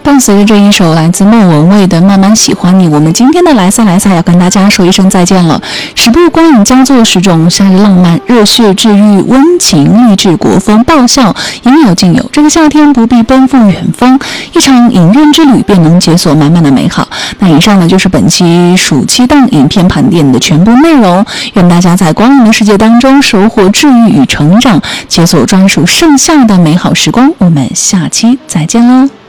伴随着这一首来自莫文蔚的《慢慢喜欢你》，我们今天的莱萨要跟大家说一声再见了。10部光影佳作，10种夏日浪漫，热血治愈，温情励志，国风爆笑，应有尽有。这个夏天不必奔赴远方，一场影院之旅便能解锁满满的美好。那以上呢就是本期暑期档影片盘点的全部内容。愿大家在光影的世界当中收获治愈与成长，解锁专属盛夏的美好时光。我们下期再见喽。